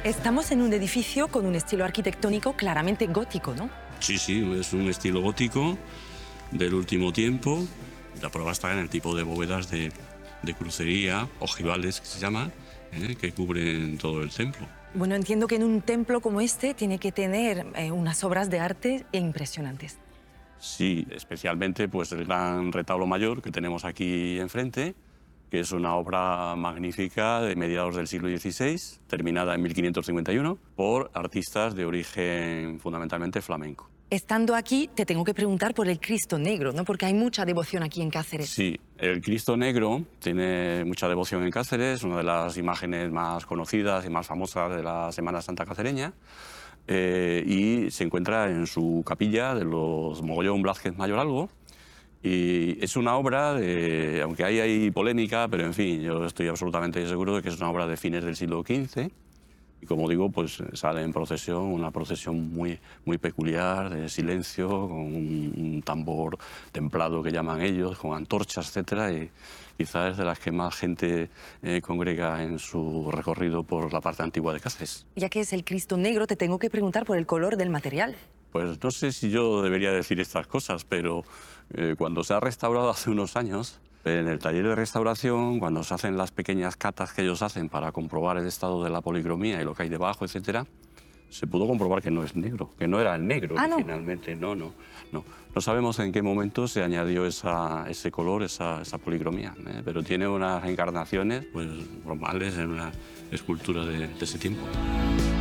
Estamos en un edificio con un estilo arquitectónico claramente gótico, ¿no? Sí, es un estilo gótico del último tiempo. La prueba está en el tipo de bóvedas de crucería, ojivales que se llama, que cubren todo el templo. Bueno, entiendo que en un templo como este tiene que tener unas obras de arte impresionantes. Sí, especialmente pues, el gran retablo mayor que tenemos aquí enfrente, que es una obra magnífica de mediados del siglo XVI, terminada en 1551, por artistas de origen fundamentalmente flamenco. Estando aquí, te tengo que preguntar por el Cristo Negro, ¿no? Porque hay mucha devoción aquí en Cáceres. Sí, el Cristo Negro tiene mucha devoción en Cáceres, una de las imágenes más conocidas y más famosas de la Semana Santa cacereña, y se encuentra en su capilla de los Mogollón Blázquez Mayoralgo. Y es una obra, aunque hay polémica, pero en fin, yo estoy absolutamente seguro de que es una obra de fines del siglo XV. Y como digo, pues sale en procesión, una procesión muy peculiar, de silencio, con un tambor templado que llaman ellos, con antorchas, etc. Y quizás es de las que más gente congrega en su recorrido por la parte antigua de Cáceres. Ya que es el Cristo Negro, te tengo que preguntar por el color del material. Pues no sé si yo debería decir estas cosas, pero cuando se ha restaurado hace unos años, en el taller de restauración, cuando se hacen las pequeñas catas que ellos hacen para comprobar el estado de la policromía y lo que hay debajo, etcétera, se pudo comprobar que no es negro, que no era negro originalmente. No. No sabemos en qué momento se añadió ese color, esa policromía, pero tiene unas encarnaciones pues, normales en una escultura de ese tiempo.